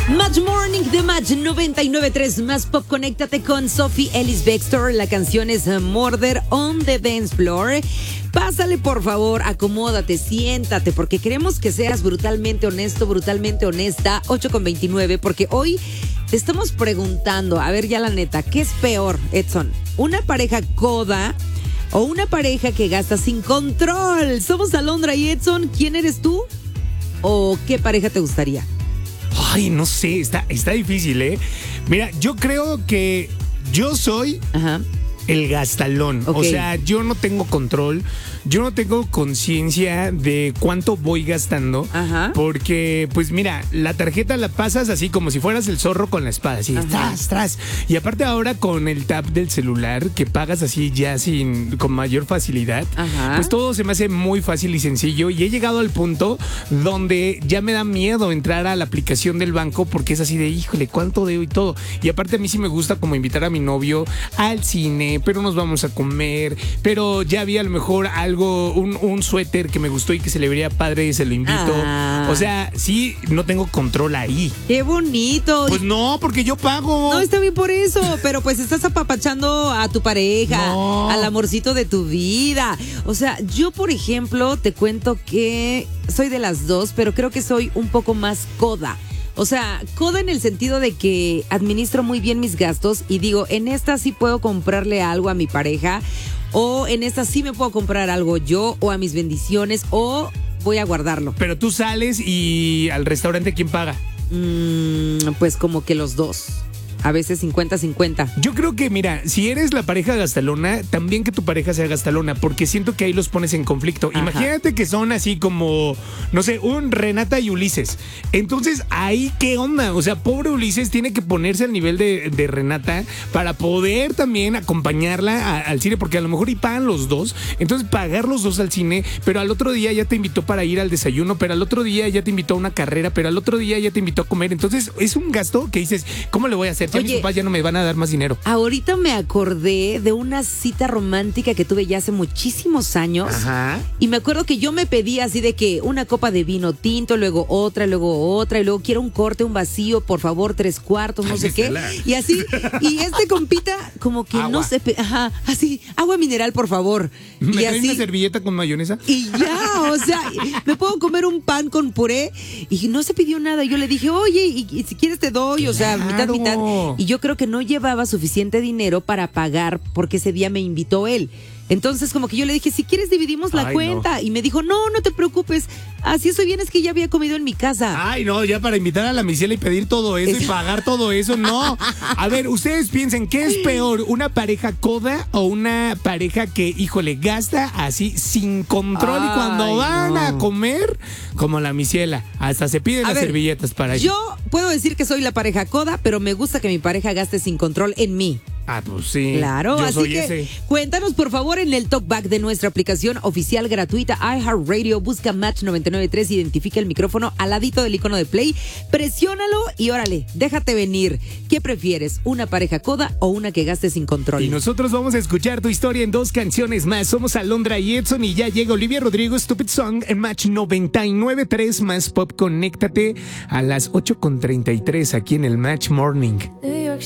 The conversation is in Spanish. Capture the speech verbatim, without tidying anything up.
Match Morning de Match noventa y nueve punto tres Más Pop. Conéctate con Sophie Ellis Bextor. La canción es Murder on the Dance Floor. Pásale, por favor, acomódate, siéntate, porque queremos que seas brutalmente honesto, brutalmente honesta. ocho con veintinueve, porque hoy te estamos preguntando, a ver ya la neta, ¿qué es peor, Edson? ¿Una pareja coda o una pareja que gasta sin control? Somos Alondra y Edson. ¿Quién eres tú? ¿O qué pareja te gustaría? Ay, no sé, está, está difícil, ¿eh? Mira, yo creo que yo soy Ajá. el gastalón. Ok. O sea, yo no tengo control, yo no tengo conciencia de cuánto voy gastando. Ajá. Porque, pues mira, la tarjeta la pasas así como si fueras el zorro con la espada, así, Ajá. tras, tras. Y aparte ahora con el tap del celular, que pagas así ya sin, con mayor facilidad, Ajá. pues todo se me hace muy fácil y sencillo. Y he llegado al punto donde ya me da miedo entrar a la aplicación del banco porque es así de, híjole, ¿cuánto debo y todo? Y aparte a mí sí me gusta como invitar a mi novio al cine, pero nos vamos a comer, pero ya vi a lo mejor algo, un, un suéter que me gustó y que se le vería padre y se lo invito. Ah. O sea, sí, no tengo control ahí. ¡Qué bonito! Pues no, porque yo pago. No, está bien por eso, pero pues estás apapachando a tu pareja, No. al amorcito de tu vida. O sea, yo, por ejemplo, te cuento que soy de las dos, pero creo que soy un poco más coda. O sea, coda en el sentido de que administro muy bien mis gastos y digo, en esta sí puedo comprarle algo a mi pareja, o en esta sí me puedo comprar algo yo, o a mis bendiciones, o voy a guardarlo. Pero tú sales y al restaurante, ¿quién paga? Mm, pues como que los dos. A veces cincuenta cincuenta. Yo creo que, mira, si eres la pareja gastalona, también que tu pareja sea gastalona, porque siento que ahí los pones en conflicto. Ajá. Imagínate que son así como, no sé, un Renata y Ulises. Entonces, ahí, ¿qué onda? O sea, pobre Ulises tiene que ponerse al nivel de, de Renata para poder también acompañarla a- al cine, porque a lo mejor y pagan los dos. Entonces, pagar los dos al cine, pero al otro día ya te invitó para ir al desayuno, pero al otro día ya te invitó a una carrera, pero al otro día ya te invitó a comer. Entonces, es un gasto que dices, ¿cómo le voy a hacer? Ya mis Oye, papás ya no me van a dar más dinero. ahorita me acordé de una cita romántica que tuve ya hace muchísimos años. Ajá. Y me acuerdo que yo me pedí así de que una copa de vino tinto, luego otra, luego otra, y luego quiero un corte, un vacío, por favor, tres cuartos, no Ay, sé qué. Estela. Y así, y este compita como que no Agua. se... pe- Ajá, así, agua mineral, por favor. ¿Me Y traes así... una servilleta con mayonesa? Y ya, o sea, me puedo comer un pan con puré y no se pidió nada. Yo le dije, oye, y, y si quieres te doy, o sea, mitad, Claro. mitad. Y yo creo que no llevaba suficiente dinero para pagar porque ese día me invitó él. Entonces, como que yo le dije, si quieres dividimos la Ay, cuenta. no. Y me dijo, no, no te preocupes. Así estoy bien, es que ya había comido en mi casa. Ay, no, ya para invitar a la Michelle y pedir todo eso y pagar todo eso, no. A ver, ustedes piensen, ¿qué es peor? ¿Una pareja coda o una pareja que, híjole, gasta así sin control y cuando Ay, van no. a comer, como la Michela, hasta se piden A las ver, servilletas para ello? Yo puedo decir que soy la pareja coda, pero me gusta que mi pareja gaste sin control en mí. Ah, pues sí. Claro, yo así soy que ese. cuéntanos por favor en el talkback de nuestra aplicación oficial gratuita iHeartRadio. Busca Match noventa y nueve punto tres, identifica el micrófono al ladito del icono de play, presiónalo y órale, déjate venir. ¿Qué prefieres, una pareja coda o una que gaste sin control? Y nosotros vamos a escuchar tu historia en dos canciones más. Somos Alondra y Edson y ya llega Olivia Rodrigo, Stupid Song en Match noventa y nueve punto tres Más Pop. Conéctate a las ocho con treinta y tres aquí en el Match Morning. New York